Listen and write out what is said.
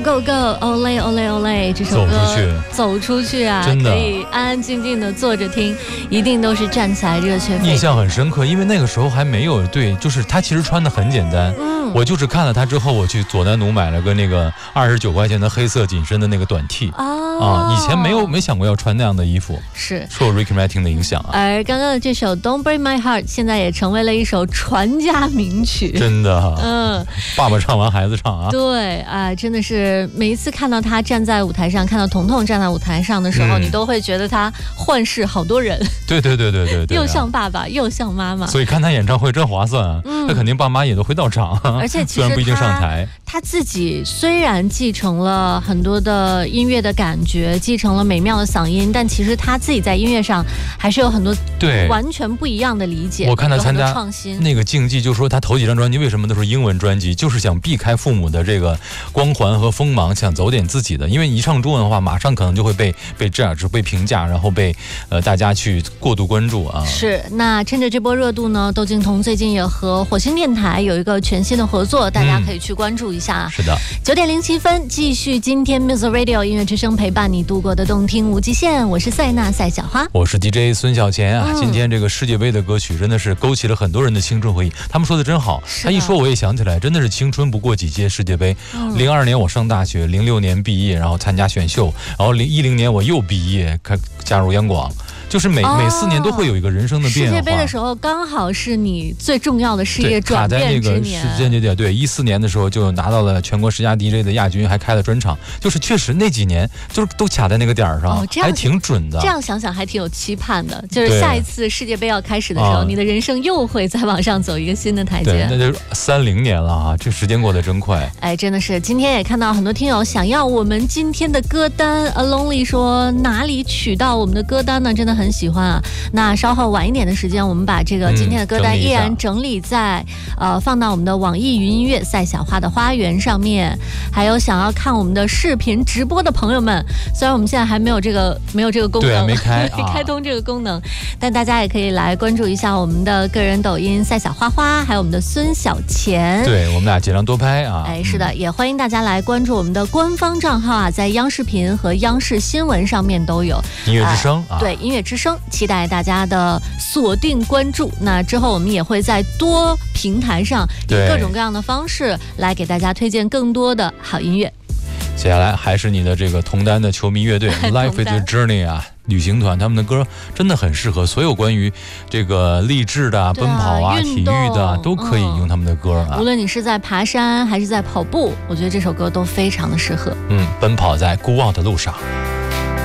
Go Go，Olé Olé Olé，这首歌走出去啊， 真的可以安安静静的坐着听，一定都是站起来热血沸腾。 印象很深刻，因为那个时候还没有就是他其实穿的很简单。我就是看了他之后，我去佐丹奴买了个那个29块钱的黑色紧身的那个短 T 以前没想过要穿那样的衣服， 是受 Ricky Martin 的影响啊。 而刚刚的这首 Don't Break My Heart 现在也成为了一首传家名曲， 真的，爸爸唱完孩子唱啊。 对啊，真的是每一次看到他站在舞台上，看到彤彤站在舞台上的时候，你都会觉得他幻视好多人。 对， 又像爸爸又像妈妈， 所以看他演唱会真划算啊。他肯定爸妈也都会到场， 而且其实虽然不一定上台。 他自己虽然继承了很多的音乐的感觉，继承了美妙的嗓音，但其实他自己在音乐上还是有很多完全不一样的理解。 我看他参加创新那个竞技，就说他头几张专辑为什么都是英文专辑，就是想避开父母的这个光环和锋芒，想走点自己的。因为一唱中文的话，马上可能就会被judge、被评价，然后被大家去过度关注啊。 是，那趁着这波热度呢，窦靖童最近也和火星电台有一个全新的合作，大家可以去关注一下。 是的 ，9:07，继续今天 Music Radio 音乐之声陪伴你度过的动听无极限。我是塞纳赛小花， 我是 DJ 孙小钱啊。今天这个世界杯的歌曲真的是勾起了很多人的青春回忆。他们说的真好，他一说我也想起来，真的是青春不过几届世界杯。02年我上大学，06年毕业，然后参加选秀，然后10年我又毕业，加入央广。就是每4年都会有一个人生的变化。 世界杯的时候刚好是你最重要的事业转变之年。 卡在那个时间节点，对，14年的时候就拿到了全国10佳 DJ 的亚军，还开了专场。就是确实那几年就是都卡在那个点上，还挺准的。 这样想想还挺有期盼的，就是下一次世界杯要开始的时候，你的人生又会再往上走一个新的台阶。 对，那就30年了啊，这时间过得真快。 哎，真的是，今天也看到很多听友想要我们今天的歌单。Lonely 说哪里取到我们的歌单呢？真的很喜欢啊。那稍后晚一点的时间，我们把这个今天的歌单依然整理在放到我们的网易云音乐赛小花的花园上面。还有想要看我们的视频直播的朋友们，虽然我们现在还没有这个功能， 没开通这个功能，但大家也可以来关注一下我们的个人抖音赛小花花，还有我们的孙小钱。 对，我们俩尽量多拍啊。 哎，是的，也欢迎大家来关注我们的官方账号啊，在央视频和央视新闻上面都有音乐之声对，音乐之声。期待大家的锁定关注。那之后我们也会在多平台上以各种各样的方式来给大家推荐更多的好音乐。 接下来还是你的这个同单的球迷乐队Life is a Journey 啊，旅行团，他们的歌真的很适合所有关于这个励志的、奔跑啊、体育的都可以用他们的歌啊。 无论你是在爬山还是在跑步，我觉得这首歌都非常的适合。 奔跑在孤傲的路上。